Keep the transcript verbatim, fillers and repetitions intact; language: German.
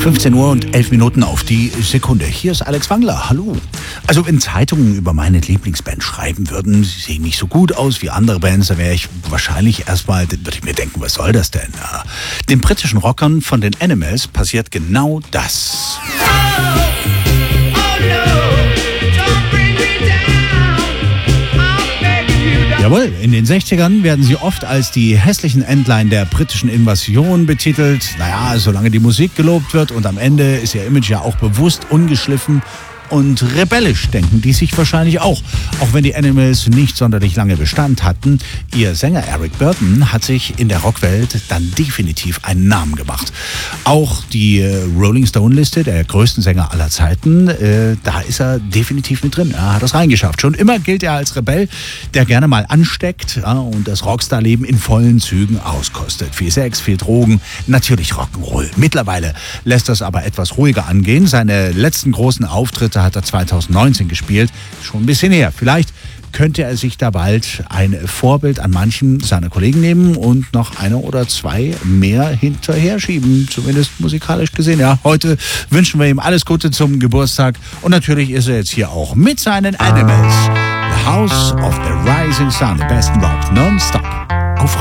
fünfzehn Uhr und elf Minuten auf die Sekunde. Hier ist Alex Wangler. Hallo. Also wenn Zeitungen über meine Lieblingsband schreiben würden, sie sehen nicht so gut aus wie andere Bands, da wäre ich wahrscheinlich erstmal, würde ich mir denken, was soll das denn? Ja, den britischen Rockern von den Animals passiert genau das. Jawohl, in den sechzigern werden sie oft als die hässlichen Entlein der britischen Invasion betitelt. Naja, solange die Musik gelobt wird und am Ende ist ihr Image ja auch bewusst ungeschliffen und rebellisch, denken die sich wahrscheinlich auch. Auch wenn die Animals nicht sonderlich lange Bestand hatten, ihr Sänger Eric Burdon hat sich in der Rockwelt dann definitiv einen Namen gemacht. Auch die äh, Rolling Stone-Liste der größten Sänger aller Zeiten, äh, da ist er definitiv mit drin. Er hat das reingeschafft. Schon immer gilt er als Rebell, der gerne mal ansteckt, ja, und das Rockstar-Leben in vollen Zügen auskostet. Viel Sex, viel Drogen, natürlich Rock'n'Roll. Mittlerweile lässt das aber etwas ruhiger angehen. Seine letzten großen Auftritte hat er zwanzig neunzehn gespielt, schon ein bisschen her. Vielleicht könnte er sich da bald ein Vorbild an manchen seiner Kollegen nehmen und noch eine oder zwei mehr hinterher schieben, zumindest musikalisch gesehen. Ja, heute wünschen wir ihm alles Gute zum Geburtstag und natürlich ist er jetzt hier auch mit seinen Animals. The House of the Rising Sun, the besten Rock, non-stop.